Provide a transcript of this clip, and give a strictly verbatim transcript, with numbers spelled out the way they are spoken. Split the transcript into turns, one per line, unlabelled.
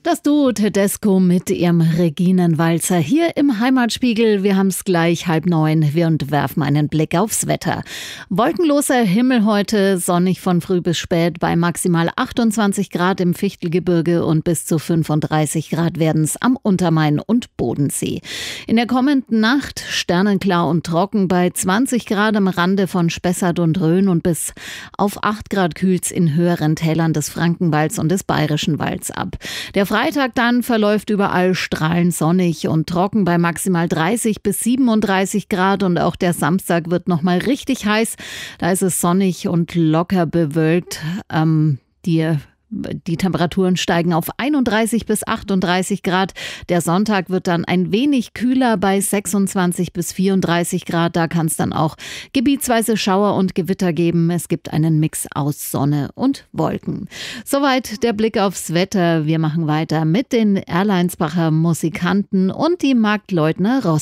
Das Duo Tedesco mit ihrem Reginenwalzer hier im Heimatspiegel. Wir haben es gleich halb neun. Wir und werfen einen Blick aufs Wetter. Wolkenloser Himmel heute, sonnig von früh bis spät bei maximal achtundzwanzig Grad im Fichtelgebirge und bis zu fünfunddreißig Grad werden es am Untermain und Bodensee. In der kommenden Nacht sternenklar und trocken bei zwanzig Grad am Rande von Spessart und Rhön und bis auf acht Grad kühlt's in höheren Tälern des Frankenwalds und des Bayerischen Walds ab. Der Freitag dann verläuft überall strahlend sonnig und trocken bei maximal dreißig bis siebenunddreißig Grad und auch der Samstag wird nochmal richtig heiß. Da ist es sonnig und locker bewölkt. Ähm, die Die Temperaturen steigen auf einunddreißig bis achtunddreißig Grad. Der Sonntag wird dann ein wenig kühler bei sechsundzwanzig bis vierunddreißig Grad. Da kann es dann auch gebietsweise Schauer und Gewitter geben. Es gibt einen Mix aus Sonne und Wolken. Soweit der Blick aufs Wetter. Wir machen weiter mit den Erleinsbacher Musikanten und die Marktleutner Ross.